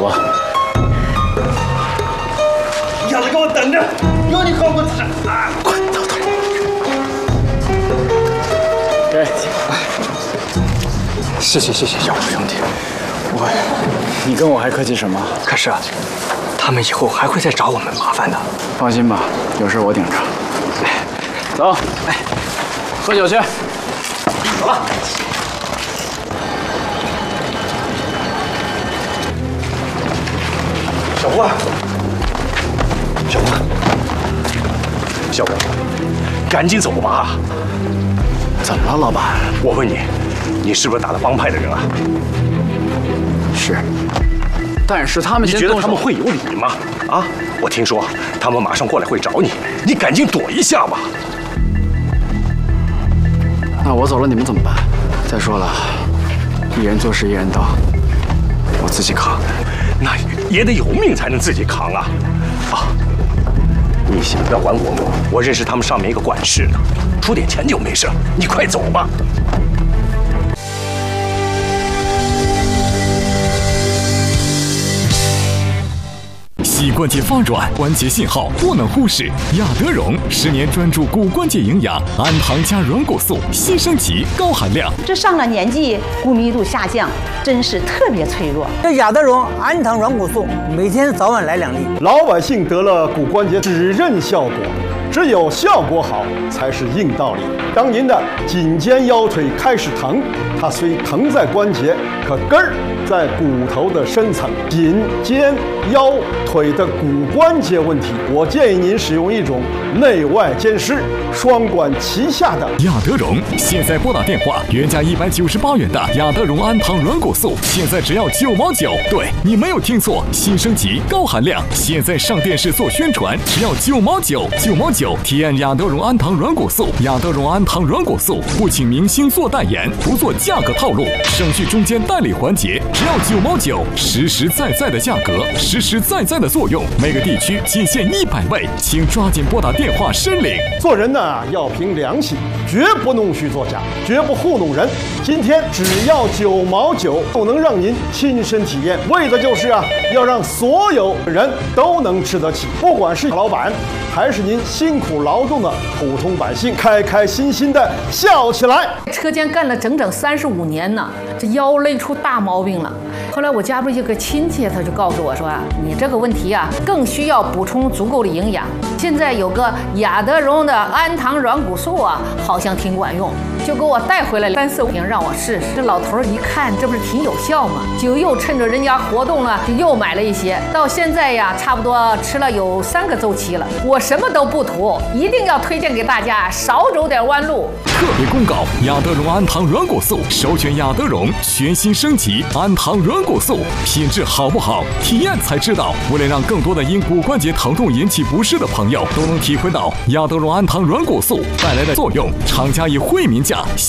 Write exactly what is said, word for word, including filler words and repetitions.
吧。 丫头，给我等着！有你好过日子啊！快走走。 给，谢谢谢谢小虎兄弟，我，你跟我还客气什么？ 可是啊，他们以后还会再找我们麻烦的。 放心吧，有事我顶着。走，哎，喝酒去。 走了。小胡啊，小胡，小胡，赶紧走吧！ 怎么了，老板？ 我问你，你是不是打了帮派的人啊？ 是。但是他们， 你觉得他们会有理吗？啊，我听说他们马上过来会找你，你赶紧躲一下吧。 那我走了，你们怎么办？再说了，一人做事一人当，我自己扛。 那也得有命才能自己扛啊！啊，你先不要管我，我认识他们上面一个管事的，出点钱就没事。你快走吧。 膝关节发软，关节信号不能忽视。亚德荣十年专注骨关节营养，氨糖加软骨素，新升级，高含量。 这上了年纪，骨密度下降，真是特别脆弱。 这亚德荣氨糖软骨素，每天早晚来两粒。 老百姓得了骨关节只认效果，只有效果好才是硬道理。当您的颈肩腰腿开始疼，它虽疼在关节，可根儿在骨头的深层，颈肩腰腿的骨关节问题，我建议您使用一种内外兼施、双管齐下的亚德荣。现在拨打电话，原价一百九十八元的亚德荣氨糖软骨素，现在只要九毛九。对，你没有听错，新升级，高含量。现在上电视做宣传，只要九毛九，九毛九体验亚德荣氨糖软骨素。亚德荣氨糖软骨素不请明星做代言，不做价格套路，省去中间代理环节，只要九毛九，实实在在的价格，实实在在的作用。每个地区仅限一百位，请抓紧拨打电话申领。 做人呢要凭良心，绝不弄虚作假，绝不糊弄人。今天只要九毛九，都能让您亲身体验，为的就是啊，要让所有人都能吃得起，不管是老板还是您辛苦劳动的普通百姓，开开心心的笑起来。 车间干了整整三十五年呢，这腰累出大毛病了。后来我家不是有个亲戚，他就告诉我说啊，你这个问题啊，更需要补充足够的营养。现在有个亚德荣的氨糖软骨素啊，好像挺管用，就给我带回来了三四瓶让我试试。这老头一看，这不是挺有效吗？就又趁着人家活动了，就又买了一些。到现在呀，差不多吃了有三个周期了。我什么都不图，一定要推荐给大家，少走点弯路。 特别公告：亚德荣氨糖软骨素，首选亚德荣全新升级氨糖软骨素，品质好不好，体验才知道。为了让更多的因骨关节疼痛引起不适的朋友都能体会到亚德荣氨糖软骨素带来的作用，厂家以惠民价